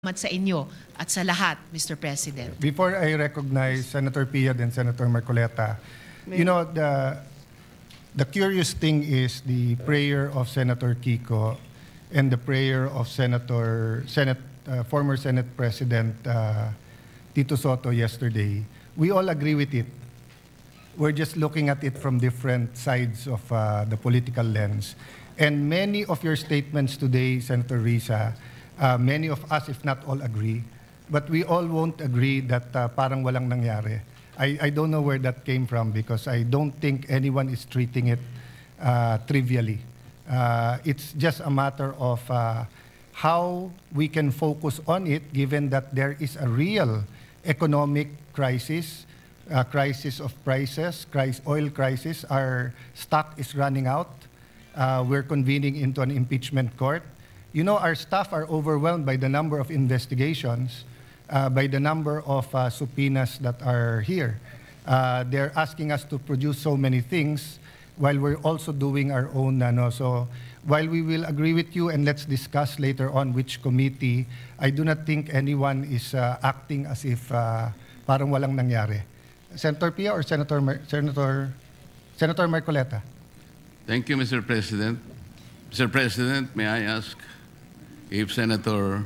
Salamat sa inyo at sa lahat, Mr. President. Before I recognize Senator Pia and Senator Marcoleta, you know, the curious thing is the prayer of Senator Kiko and the prayer of former Senate President Tito Soto yesterday. We all agree with it. We're just looking at it from different sides of the political lens. And many of your statements today, Senator Risa, many of us, if not all, agree. But we all won't agree that parang walang nangyari. I don't know where that came from because I don't think anyone is treating it trivially. It's just a matter of how we can focus on it given that there is a real economic crisis, crisis of prices, oil crisis. Our stock is running out. We're convening into an impeachment court. You know, our staff are overwhelmed by the number of investigations, by the number of subpoenas that are here. They're asking us to produce so many things while we're also doing our own. So while we will agree with you and let's discuss later on which committee, I do not think anyone is acting as if parang walang nangyari. Senator Pia or Senator Marcoleta? Thank you, Mr. President. Mr. President, may I ask if Senator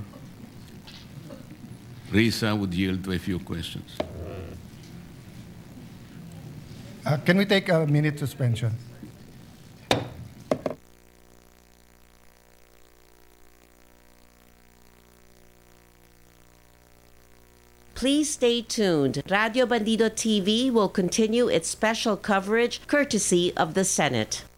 Risa would yield to a few questions? Can we take a minute suspension? Please stay tuned. Radio Bandido TV will continue its special coverage courtesy of the Senate.